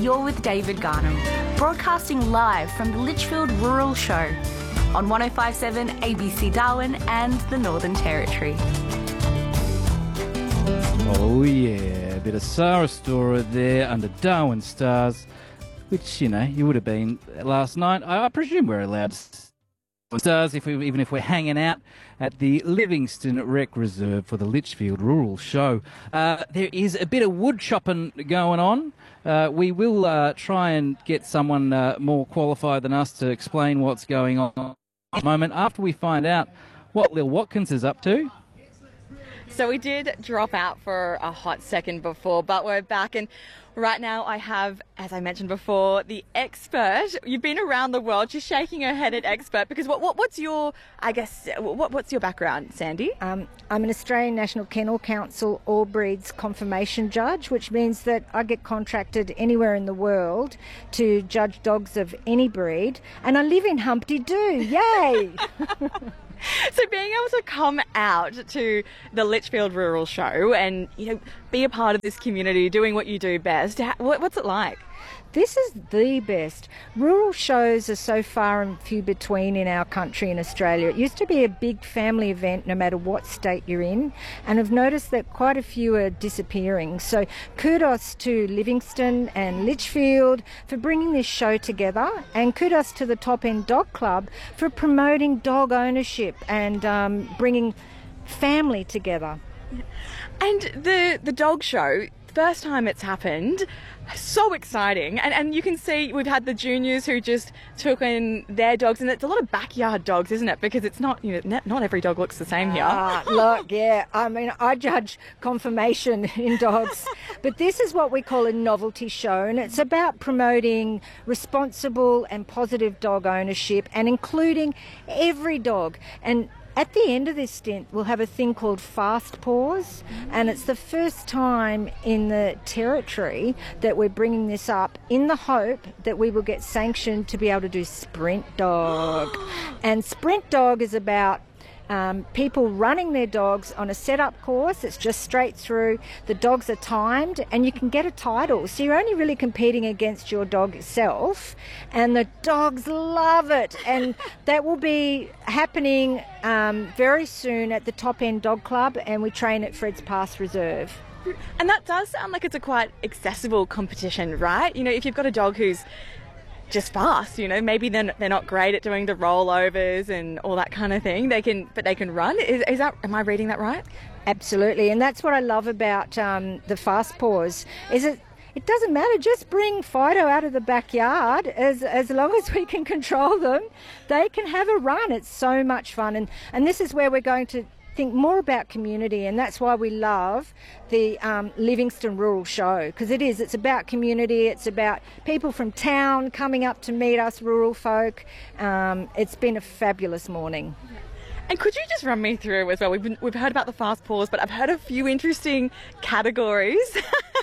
you're with David Garnham, broadcasting live from the Litchfield Rural Show on 105.7 ABC Darwin and the Northern Territory. Oh yeah, a bit of Sarah Storer there under Darwin Stars, which, you know, you would have been last night. I presume we're allowed stars even if we're hanging out at the Livingston Rec Reserve for the Litchfield Rural Show. There is a bit of wood chopping going on. We will try and get someone more qualified than us to explain what's going on at the moment after we find out what Lil Watkins is up to. So we did drop out for a hot second before, but we're back, and right now I have, as I mentioned before, the expert. You've been around the world. She's shaking her head at expert because what's your, I guess, what's your background, Sandy? I'm an Australian National Kennel Council All Breeds Confirmation Judge, which means that I get contracted anywhere in the world to judge dogs of any breed, and I live in Humpty Doo. Yay! So being able to come out to the Litchfield Rural Show and, you know, be a part of this community, doing what you do best, what's it like? This is the best. Rural shows are so far and few between in our country in Australia. It used to be a big family event no matter what state you're in, and I've noticed that quite a few are disappearing. So kudos to Livingston and Litchfield for bringing this show together, and kudos to the Top End Dog Club for promoting dog ownership and bringing family together. And the dog show, first time it's happened, so exciting, and you can see we've had the juniors who just took in their dogs, and it's a lot of backyard dogs, isn't it? Because it's not, you know, not every dog looks the same here. Look, yeah, I mean, I judge conformation in dogs, but this is what we call a novelty show, and it's about promoting responsible and positive dog ownership and including every dog. And at the end of this stint, we'll have a thing called Fast Paws, and it's the first time in the territory that we're bringing this up in the hope that we will get sanctioned to be able to do Sprint Dog. And Sprint Dog is about people running their dogs on a set-up course. It's just straight through. The dogs are timed, and you can get a title. So you're only really competing against your dog itself, and the dogs love it. And that will be happening very soon at the Top End Dog Club, and we train at Fred's Pass Reserve. And that does sound like it's a quite accessible competition, right? You know, if you've got a dog who's just fast, you know, maybe they're not great at doing the rollovers and all that kind of thing. They can run. Is that, am I reading that right? Absolutely, and that's what I love about the Fast Paws. Is it doesn't matter. Just bring Fido out of the backyard. As long as we can control them, they can have a run. It's so much fun, and this is where we're going to think more about community, and that's why we love the Livingston Rural Show, because it's about community. It's about people from town coming up to meet us rural folk. It's been a fabulous morning. And could you just run me through as well? We've heard about the Fast Paws, but I've heard a few interesting categories.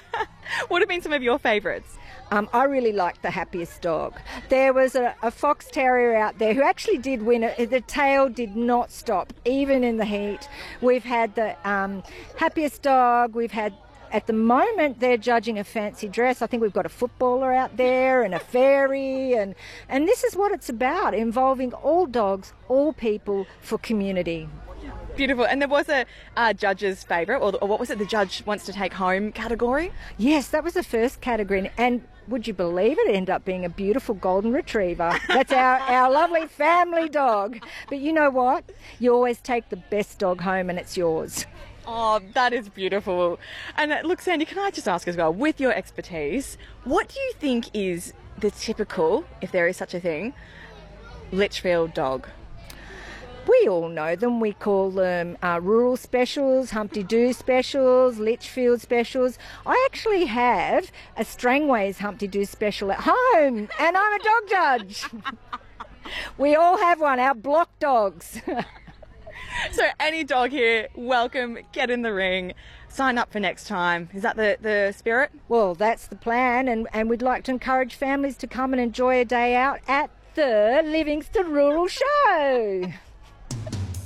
What have been some of your favourites? I really liked the Happiest Dog. There was a fox terrier out there who actually did win it. The tail did not stop, even in the heat. We've had the Happiest Dog. We've had, at the moment, they're judging a fancy dress. I think we've got a footballer out there and a fairy. And this is what it's about, involving all dogs, all people for community. Beautiful. And there was a judge's favourite, or what was it, the judge wants to take home category? Yes, that was the first category. And would you believe it? It ended up being a beautiful golden retriever. That's our lovely family dog. But you know what? You always take the best dog home, and it's yours. Oh, that is beautiful. And look, Sandy, can I just ask as well, with your expertise, what do you think is the typical, if there is such a thing, Litchfield dog? We all know them. We call them rural specials, Humpty Doo specials, Litchfield specials. I actually have a Strangways Humpty Doo special at home, and I'm a dog judge. We all have one, our block dogs. So any dog here, welcome, get in the ring, sign up for next time. Is that the spirit? Well, that's the plan, and we'd like to encourage families to come and enjoy a day out at the Livingston Rural Show.